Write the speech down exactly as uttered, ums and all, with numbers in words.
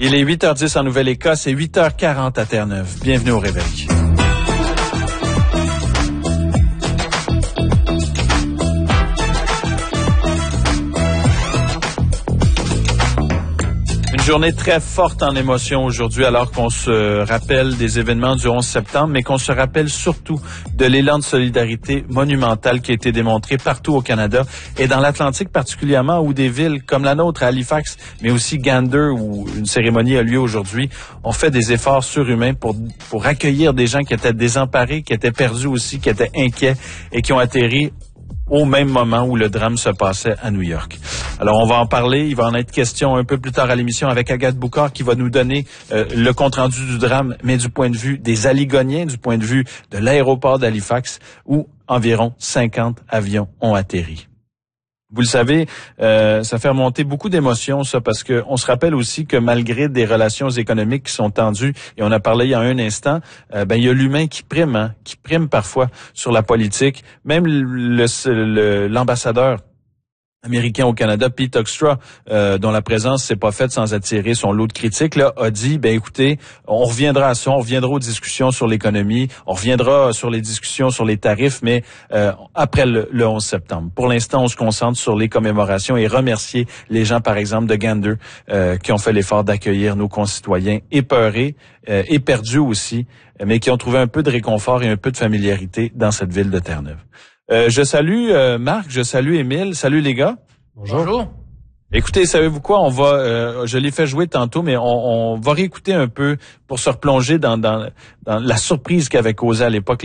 Il est huit heures dix en Nouvelle-Écosse et huit heures quarante à Terre-Neuve. Bienvenue au Réveil. Une journée très forte en émotion aujourd'hui, alors qu'on se rappelle des événements du onze septembre, mais qu'on se rappelle surtout de l'élan de solidarité monumental qui a été démontré partout au Canada et dans l'Atlantique particulièrement, où des villes comme la nôtre à Halifax, mais aussi Gander, où une cérémonie a lieu aujourd'hui, ont fait des efforts surhumains pour pour accueillir des gens qui étaient désemparés, qui étaient perdus aussi, qui étaient inquiets et qui ont atterri au même moment où le drame se passait à New York. Alors, on va en parler. Il va en être question un peu plus tard à l'émission avec Agathe Boucard qui va nous donner euh, le compte-rendu du drame, mais du point de vue des Alligoniens, du point de vue de l'aéroport d'Halifax, où environ cinquante avions ont atterri. Vous le savez, euh, ça fait remonter beaucoup d'émotions, ça, parce que on se rappelle aussi que malgré des relations économiques qui sont tendues, et on a parlé il y a un instant, euh, ben il y a l'humain qui prime, hein, qui prime parfois sur la politique. Même le, le, l'ambassadeur américain au Canada, Pete Hoekstra, euh, dont la présence s'est pas faite sans attirer son lot de critiques, là, a dit, ben écoutez, on reviendra à ça, on reviendra aux discussions sur l'économie, on reviendra sur les discussions sur les tarifs, mais euh, après le, le onze septembre. Pour l'instant, on se concentre sur les commémorations et remercier les gens, par exemple, de Gander, euh, qui ont fait l'effort d'accueillir nos concitoyens épeurés, euh, et perdus aussi, mais qui ont trouvé un peu de réconfort et un peu de familiarité dans cette ville de Terre-Neuve. Euh, je salue euh, Marc, je salue Émile. Salut les gars. Bonjour. Bonjour. Écoutez, savez-vous quoi? On va, euh, je l'ai fait jouer tantôt, mais on, on va réécouter un peu pour se replonger dans, dans, dans la surprise qu'avait causé à l'époque